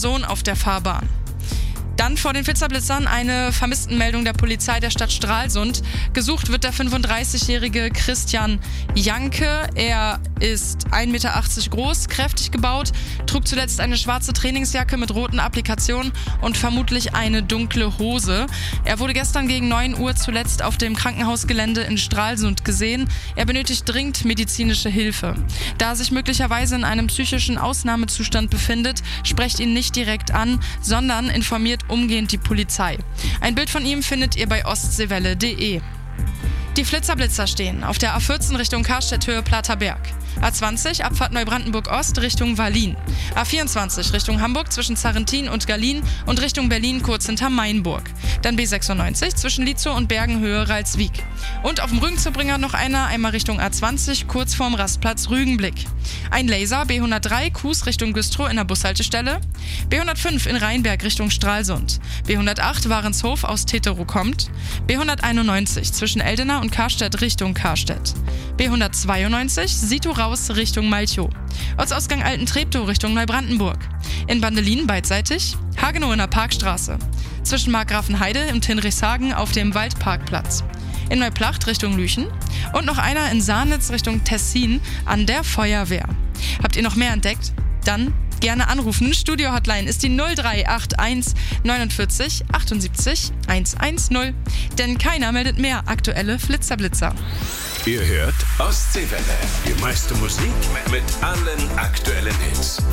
Person auf der Fahrbahn. Dann vor den Pizzablitzern eine Vermisstenmeldung der Polizei der Stadt Stralsund. Gesucht wird der 35-jährige Christian Janke. Er ist 1,80 Meter groß, kräftig gebaut, trug zuletzt eine schwarze Trainingsjacke mit roten Applikationen und vermutlich eine dunkle Hose. Er wurde gestern gegen 9 Uhr zuletzt auf dem Krankenhausgelände in Stralsund gesehen. Er benötigt dringend medizinische Hilfe. Da er sich möglicherweise in einem psychischen Ausnahmezustand befindet, sprecht ihn nicht direkt an, sondern informiert umgehend die Polizei. Ein Bild von ihm findet ihr bei ostseewelle.de. Die Flitzer-Blitzer stehen auf der A14 Richtung Karstädt-Höhe Platterberg. A20 Abfahrt Neubrandenburg-Ost Richtung Wallin. A24 Richtung Hamburg zwischen Zarrentin und Gallien und Richtung Berlin kurz hinter Mainburg. Dann B96 zwischen Lietzow und Bergenhöhe Ralswiek. Und auf dem Rügenzubringer noch einer, einmal Richtung A20 kurz vorm Rastplatz Rügenblick. Ein Laser B103 Kues Richtung Güstrow in der Bushaltestelle. B105 in Rheinberg Richtung Stralsund. B108 Warenshof aus Teterow kommt. B191 zwischen Eldena und Karstedt Richtung Karstedt. B192 Sito raus Richtung Malchow. Ortsausgang Alten-Treptow Richtung Neubrandenburg. In Bandelin beidseitig. Hagenow in der Parkstraße. Zwischen Markgrafenheide und Hinrichshagen auf dem Waldparkplatz. In Neuplacht Richtung Lüchen. Und noch einer in Sahnitz Richtung Tessin an der Feuerwehr. Habt ihr noch mehr entdeckt? Dann gerne anrufen. Studio-Hotline ist die 0381 49 78 110. Denn keiner meldet mehr aktuelle Flitzer-Blitzer. Ihr hört Ostseewelle. Die meiste Musik mit allen aktuellen Hits.